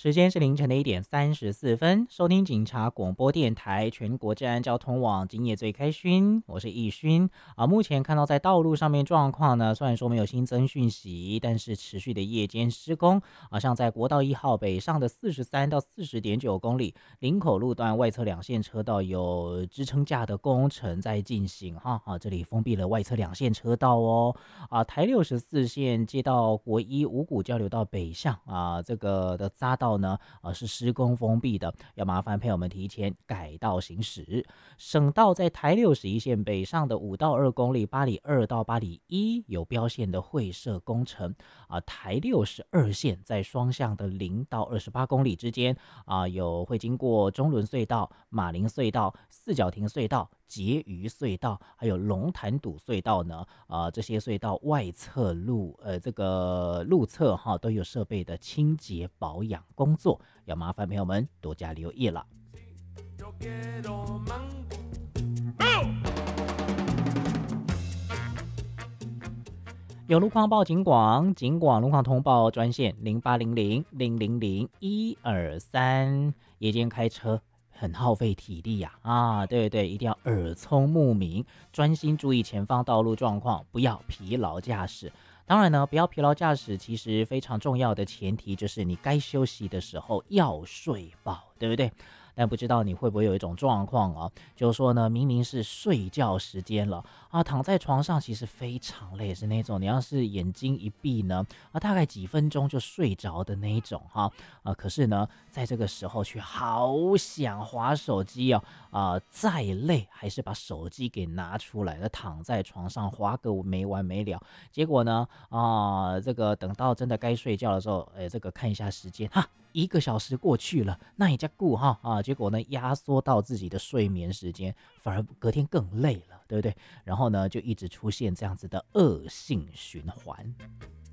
时间是凌晨的1点34分，收听警察广播电台全国治安交通网，今夜最开勋，我是易勋目前看到在道路上面状况呢，虽然说没有新增讯息，但是持续的夜间施工像在国道1号北上的43到40.9公里，林口路段外侧两线车道有支撑架的工程在进行这里封闭了外侧两线车道哦台64线接到国一五股交流道北向这个的匝道呢是施工封闭的，要麻烦朋友们提前改道行驶。省道在台61线北上的5到2公里，八里2到八里1有标线的会设工程台62线在双向的0到28公里之间有会经过中仑隧道、马林隧道、四角亭隧道、结余隧道，还有龙潭堵隧道呢这些隧道外侧路这个路侧都有设备的清洁保养工作，要麻烦朋友们多加留意了。有路况报警广路况通报专线0800-000-123，夜间开车很耗费体力对，一定要耳聪目明，专心注意前方道路状况，不要疲劳驾驶。当然呢，不要疲劳驾驶，其实非常重要的前提就是你该休息的时候要睡饱，对不对？但不知道你会不会有一种状况就是说呢，明明是睡觉时间了躺在床上其实非常累，是那种你要是眼睛一闭呢大概几分钟就睡着的那一种可是呢，在这个时候却好想滑手机再累还是把手机给拿出来了，躺在床上滑个没完没了。结果呢这个等到真的该睡觉的时候这个看一下时间1个小时过去了，那也叫顾结果呢压缩到自己的睡眠时间，反而隔天更累了，对不对？然后呢就一直出现这样子的恶性循环。